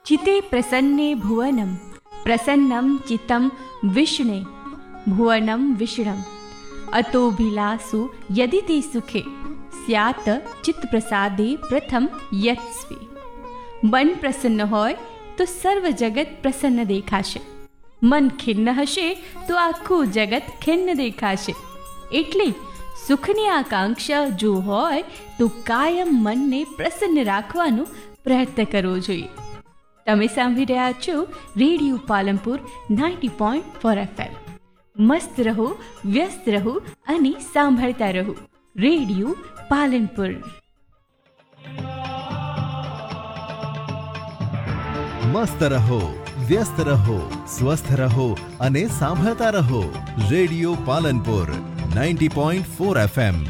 चिते प्रसन्ने भुवनं प्रसन्नं चित्तं विष्णे भुवनं विष्णम् अतोभिलाषु यदि ते सुखे स्यात् चित्त प्रसादे प्रथम यत्स्वे। मन प्रसन्न होय तो सर्व जगत प्रसन्न देखाशे, मन खिन्न हशे तो आखું જગત ખિન્ન દેખાશે। એટલે સુખની આકાંક્ષા જો હોય તો કાયમ મનને પ્રસન્ન રાખવાનો પ્રયત્ન કરવો જોઈએ। તમે સાંભળી રહ્યા છો રેડિયો પાલનપુર 90.4 FM। મસ્ત રહો, વ્યસ્ત રહો અને સાંભળતા રહો રેડિયો પાલનપુર। મસ્ત રહો, વ્યસ્ત રહો, સ્વસ્થ રહો અને સાંભળતા રહો રેડિયો પાલનપુર 90.4 FM।